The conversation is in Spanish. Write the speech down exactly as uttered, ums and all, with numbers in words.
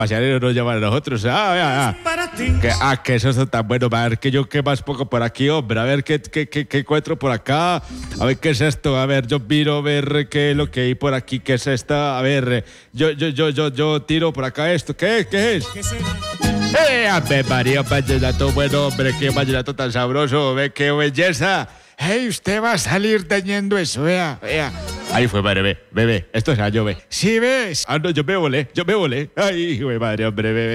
paseareros nos llaman a nosotros. Ah, vea, ah. Para ti. Que, ah, que eso está tan bueno. A ver, que yo qué más poco por aquí, hombre. A ver qué, qué, qué, qué encuentro por acá. A ver qué es esto. A ver, yo miro a ver qué es lo que hay por aquí. ¿Qué es esta? A ver, yo, yo, yo, yo, yo tiro por acá esto. ¿Qué es? ¿Qué es? ¿Qué será? ¡Eh, Ave María, vallenato bueno, hombre! ¡Qué vallenato tan sabroso! ¡Ve qué belleza! ¡Hey, usted va a salir teniendo eso! Vea, vea. Ahí fue, madre, ve, ve, ve. Esto es yo, ve. ¿Sí ves? Ah, no, yo me volé, yo me volé. ¡Ay, hijo de madre, hombre, ve, ve.